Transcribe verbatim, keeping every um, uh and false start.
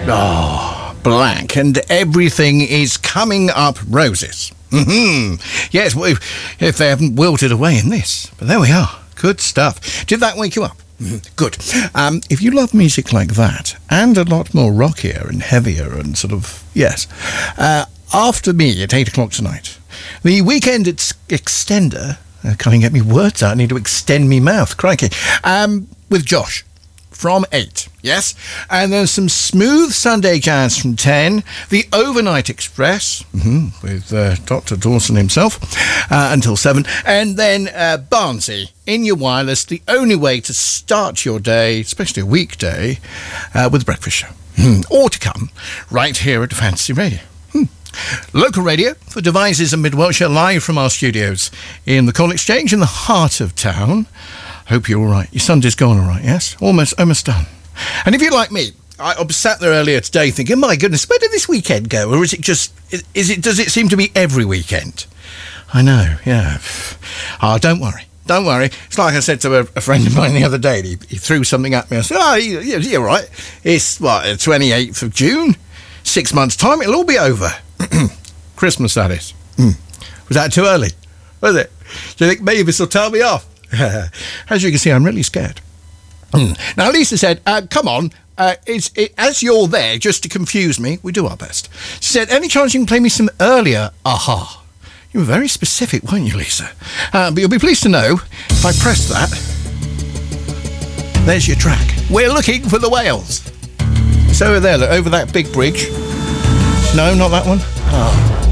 Oh, black, and everything is coming up roses. Mm-hmm. Yes, well, if, if they haven't wilted away in this. But there we are. Good stuff. Did that wake you up? Mm, good. Um, if you love music like that, and a lot more rockier and heavier and sort of, yes, uh, after me at eight o'clock tonight, the weekend ex- extender, uh, can't even get me words out, I need to extend me mouth, crikey, um, with Josh. From eight, yes? And then some smooth Sunday jazz from ten, the Overnight Express, mm-hmm, with uh, Doctor Dawson himself, uh, until seven, and then uh, Barnsey, in your wireless, the only way to start your day, especially a weekday, uh, with the Breakfast Show. Mm. Or to come, right here at Fantasy Radio. Hmm. Local radio for Devizes and Mid-Wiltshire, live from our studios in the Coal Exchange in the heart of town. Hope you're all right. Your Sunday's gone all right, yes? Almost, almost done. And if you're like me, I was sat there earlier today thinking, my goodness, where did this weekend go? Or is it just, is it, does it seem to be every weekend? I know, yeah. Oh, don't worry. Don't worry. It's like I said to a, a friend of mine the other day. He, he threw something at me. I said, oh, yeah, you're right. It's, what, the twenty-eighth of June? Six months' time, it'll all be over. Christmas, that is. Mm. Was that too early? Was it? Do you think maybe this will tell me off? As you can see, I'm really scared. Mm. Now, Lisa said, uh, come on, uh, it's, it, as you're there, just to confuse me, we do our best. She said, any chance you can play me some earlier Aha? You were very specific, weren't you, Lisa? Uh, but you'll be pleased to know, if I press that, there's your track. We're looking for the whales. It's over there, look, over that big bridge. No, not that one. Oh.